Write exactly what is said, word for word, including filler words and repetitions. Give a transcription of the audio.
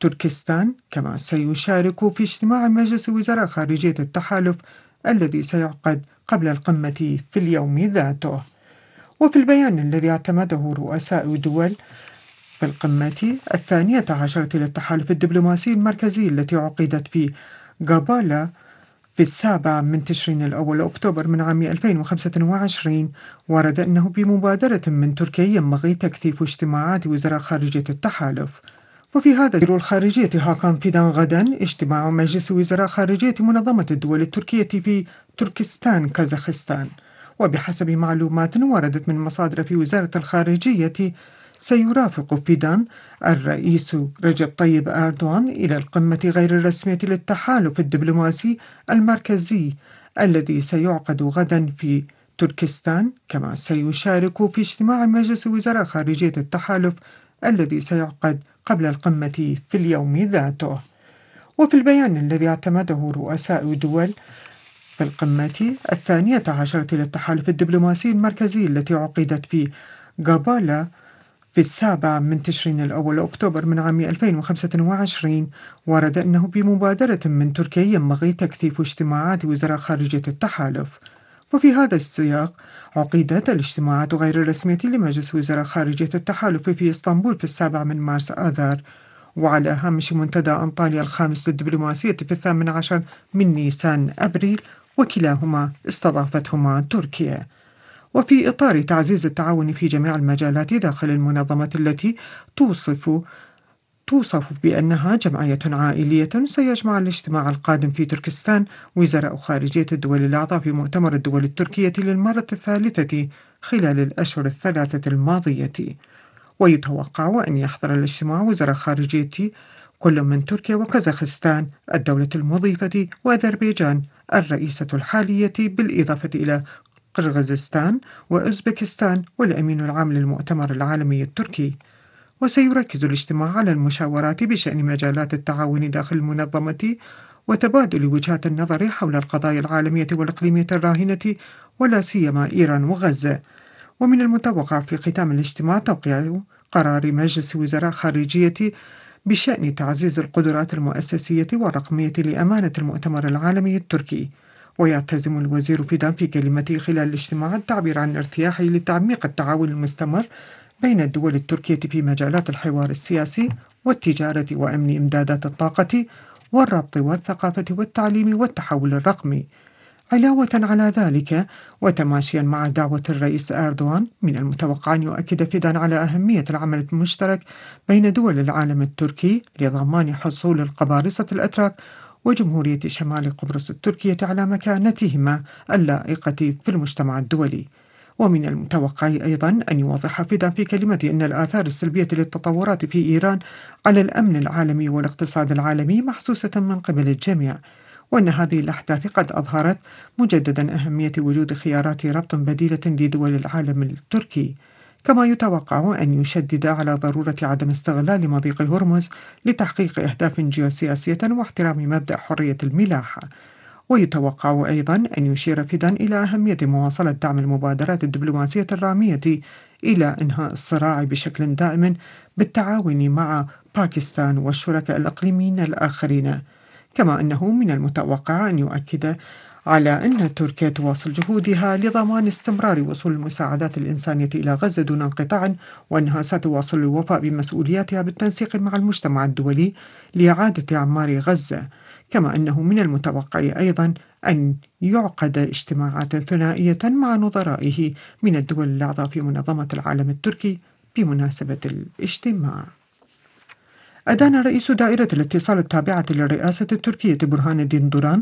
تركستان، كما سيشارك في اجتماع مجلس وزراء خارجية التحالف الذي سيعقد قبل القمة في اليوم ذاته. وفي البيان الذي اعتمده رؤساء دول في القمة الثانية عشرة للتحالف الدبلوماسي المركزي التي عقدت في غابالا في السابع من تشرين الأول أكتوبر من عام ألفين وخمسة وعشرين، ورد أنه بمبادرة من تركيا ينبغي تكثيف اجتماعات وزراء خارجية التحالف. وفي هذا وزير الخارجية هاكان فيدان غدا اجتماع مجلس وزراء خارجية منظمة الدول التركية في تركستان كازاخستان. وبحسب معلومات وردت من مصادر في وزارة الخارجية، سيرافق فيدان الرئيس رجب طيب أردوغان إلى القمة غير الرسمية للتحالف الدبلوماسي المركزي الذي سيعقد غدا في تركستان، كما سيشارك في اجتماع مجلس وزراء خارجية التحالف الذي سيعقد قبل القمة في اليوم ذاته. وفي البيان الذي اعتمده رؤساء دول في القمة الثانية عشرة للتحالف الدبلوماسي المركزي التي عقدت في غابالا في السابع من تشرين الأول أكتوبر من عام ألفين وخمسة وعشرين، ورد أنه بمبادرة من تركيا ينبغي تكثيف اجتماعات وزراء خارجية التحالف. وفي هذا السياق عقدت الاجتماعات غير الرسمية لمجلس وزراء خارجية التحالف في اسطنبول في السابع من مارس آذار، وعلى هامش منتدى أنطاليا الخامس للدبلوماسية في الثامن عشر من نيسان أبريل، وكلاهما استضافتهما تركيا. وفي إطار تعزيز التعاون في جميع المجالات داخل المنظمة التي توصف توصف بأنها جمعية عائلية، سيجمع الاجتماع القادم في تركستان وزراء خارجية الدول الأعضاء في مؤتمر الدول التركية للمرة الثالثة خلال الأشهر الثلاثة الماضية. ويتوقع أن يحضر الاجتماع وزراء خارجية كل من تركيا وكازاخستان الدولة المضيفة وأذربيجان الرئيسة الحالية، بالإضافة إلى قرغيزستان وأوزبكستان والأمين العام للمؤتمر العالمي التركي. وسيركز الاجتماع على المشاورات بشأن مجالات التعاون داخل المنظمة وتبادل وجهات النظر حول القضايا العالمية والإقليمية الراهنة، ولا سيما إيران وغزة. ومن المتوقع في ختام الاجتماع توقيع قرار مجلس وزراء خارجية بشأن تعزيز القدرات المؤسسية والرقمية لأمانة المؤتمر العالمي التركي. ويعتزم الوزير فيدان في كلمته خلال الاجتماع التعبير عن ارتياحه لتعميق التعاون المستمر بين الدول التركية في مجالات الحوار السياسي والتجارة وأمن إمدادات الطاقة والربط والثقافة والتعليم والتحول الرقمي. علاوة على ذلك، وتماشيا مع دعوة الرئيس أردوغان، من المتوقع أن يؤكد فيدان على أهمية العمل المشترك بين دول العالم التركي لضمان حصول القبارصة الأتراك وجمهورية شمال قبرص التركية على مكانتهما اللائقة في المجتمع الدولي. ومن المتوقع أيضا أن يوضح فيدان في كلمته أن الآثار السلبية للتطورات في إيران على الأمن العالمي والاقتصاد العالمي محسوسة من قبل الجميع، وأن هذه الأحداث قد أظهرت مجددا أهمية وجود خيارات ربط بديلة لدول العالم التركي. كما يتوقع أن يشدد على ضرورة عدم استغلال مضيق هرمز لتحقيق أهداف جيوسياسية واحترام مبدأ حرية الملاحة. ويتوقع أيضا أن يشير فيدان إلى أهمية مواصلة دعم المبادرات الدبلوماسية الرامية إلى إنهاء الصراع بشكل دائم بالتعاون مع باكستان والشركاء الإقليميين الآخرين. كما أنه من المتوقع أن يؤكد على أن تركيا تواصل جهودها لضمان استمرار وصول المساعدات الإنسانية إلى غزة دون انقطاع، وأنها ستواصل الوفاء بمسؤولياتها بالتنسيق مع المجتمع الدولي لإعادة أعمار غزة. كما أنه من المتوقع أيضا أن يعقد اجتماعات ثنائية مع نظرائه من الدول الأعضاء في منظمة العالم التركي بمناسبة الاجتماع. أدان رئيس دائرة الاتصال التابعة للرئاسة التركية برهان الدين دوران